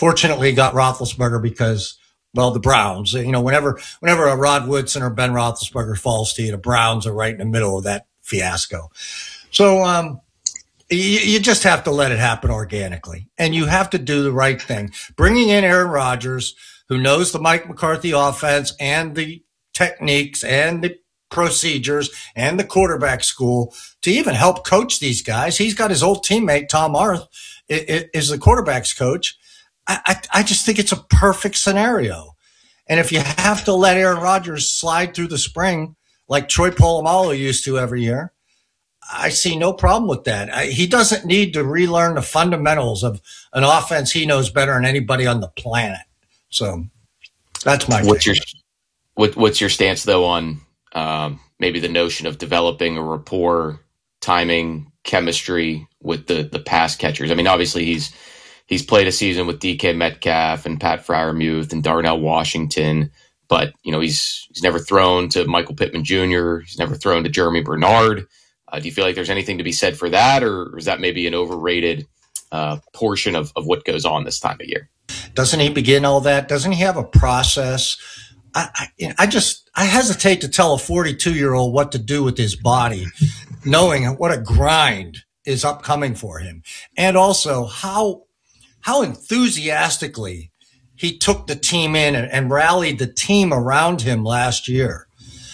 Fortunately, he got Roethlisberger because, well, the Browns. Whenever a Rod Woodson or Ben Roethlisberger falls to you, the Browns are right in the middle of that fiasco. So you just have to let it happen organically, and you have to do the right thing. Bringing in Aaron Rodgers, who knows the Mike McCarthy offense and the techniques and the procedures and the quarterback school to even help coach these guys. He's got his old teammate, Tom Arth, is the quarterback's coach. I just think it's a perfect scenario. And if you have to let Aaron Rodgers slide through the spring like Troy Polamalu used to every year, I see no problem with that. He doesn't need to relearn the fundamentals of an offense he knows better than anybody on the planet. So that's my take. What's your stance, though, on maybe the notion of developing a rapport, timing, chemistry with the pass catchers? I mean, obviously he's played a season with DK Metcalf and Pat Freiermuth and Darnell Washington, but he's never thrown to Michael Pittman Jr. He's never thrown to Jeremy Bernard. Do you feel like there's anything to be said for that, or is that maybe an overrated portion of what goes on this time of year? Doesn't he begin all that? Doesn't he have a process? I hesitate to tell a 42-year-old what to do with his body, knowing what a grind is upcoming for him, and also how enthusiastically he took the team in and rallied the team around him last year.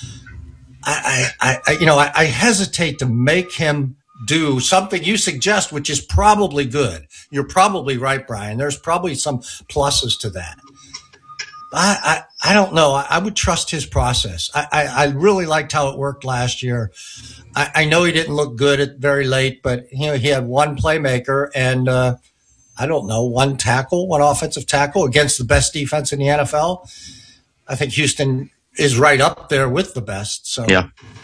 I hesitate to make him do something you suggest, which is probably good. You're probably right, Brian. There's probably some pluses to that. I don't know. I would trust his process. I really liked how it worked last year. I know he didn't look good at very late, but he had one playmaker and one offensive tackle against the best defense in the NFL. I think Houston is right up there with the best. So yeah,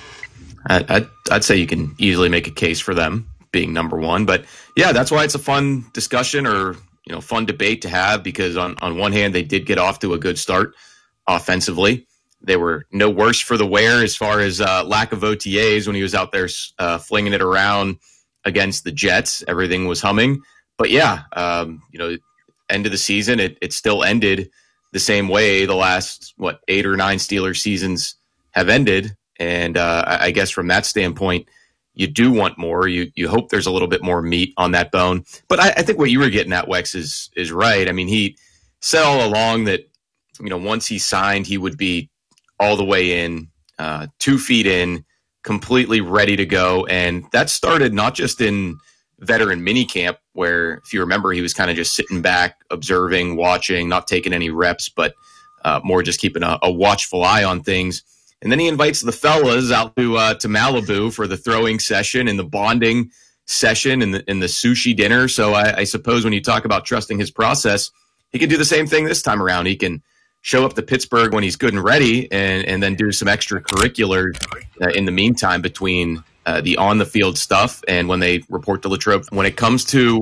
I'd say you can easily make a case for them being number one. But yeah, that's why it's a fun discussion or fun debate to have, because on one hand they did get off to a good start offensively. They were no worse for the wear as far as lack of OTAs when he was out there flinging it around against the Jets. Everything was humming. But yeah, end of the season, it still ended the same way the last 8 or 9 Steelers seasons have ended, and I guess from that standpoint, you do want more. You hope there's a little bit more meat on that bone. But I think what you were getting at, Wex, is right. I mean, he said all along that once he signed, he would be all the way in, 2 feet in, completely ready to go, and that started not just in veteran minicamp, where, if you remember, he was kind of just sitting back, observing, watching, not taking any reps, but more just keeping a watchful eye on things. And then he invites the fellas out to Malibu for the throwing session and the bonding session and the sushi dinner. So I suppose when you talk about trusting his process, he can do the same thing this time around. He can show up to Pittsburgh when he's good and ready, and then do some extracurricular in the meantime between the on-the-field stuff and when they report to Latrobe. When it comes to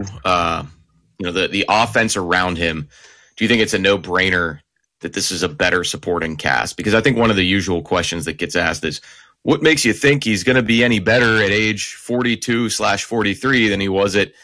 the offense around him, do you think it's a no-brainer that this is a better supporting cast? Because I think one of the usual questions that gets asked is, what makes you think he's going to be any better at age 42/43 than he was at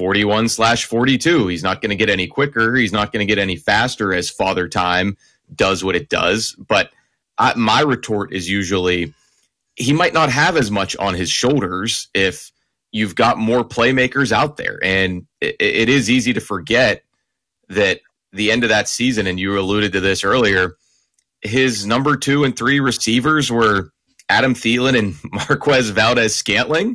41/42? He's not going to get any quicker. He's not going to get any faster as Father Time does what it does. But my retort is usually, he might not have as much on his shoulders if you've got more playmakers out there. And it is easy to forget that the end of that season, and you alluded to this earlier, his number 2 and 3 receivers were Adam Thielen and Marquez Valdez-Scantling.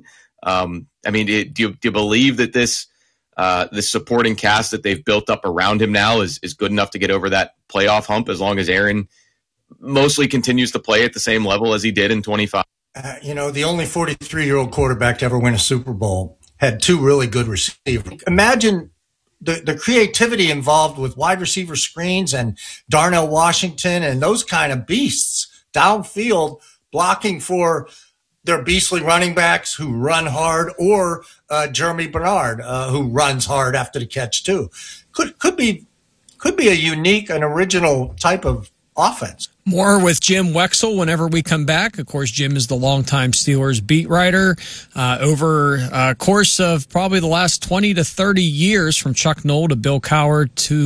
Do you believe that this supporting cast that they've built up around him now is good enough to get over that playoff hump, as long as Aaron mostly continues to play at the same level as he did in 25? The only 43-year-old quarterback to ever win a Super Bowl had 2 really good receivers. Imagine the creativity involved with wide receiver screens and Darnell Washington and those kind of beasts downfield blocking for their beastly running backs who run hard, or Jeremy Bernard who runs hard after the catch too. Could be a unique and original type of offense. More with Jim Wexell whenever we come back. Of course, Jim is the longtime Steelers beat writer. Over a course of probably the last 20 to 30 years, from Chuck Noll to Bill Cowher to